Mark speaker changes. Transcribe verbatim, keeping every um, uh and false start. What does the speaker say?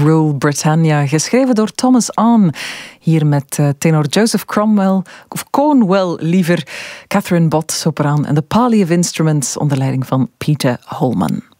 Speaker 1: Rule Britannia, geschreven door Thomas Ahn. Hier met uh, tenor Joseph Cromwell, of Cornwell liever, Catherine Bott, sopraan en de Pali of Instruments onder leiding van Peter Holman.